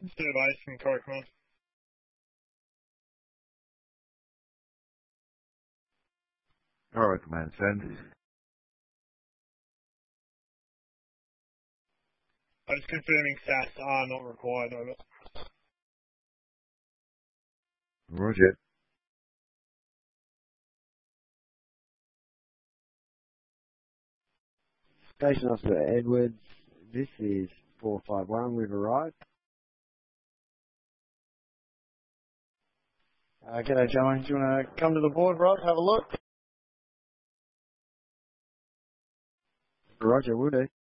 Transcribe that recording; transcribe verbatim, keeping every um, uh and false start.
Surveys from Corey Command. Alright, command, send. I'm just confirming S A S are not required, over. Roger. Station Officer Edwards, this is four five one, we've arrived. Uh, g'day, gentlemen. Do you want to come to the board, Rob? Have a look? Roger, will do.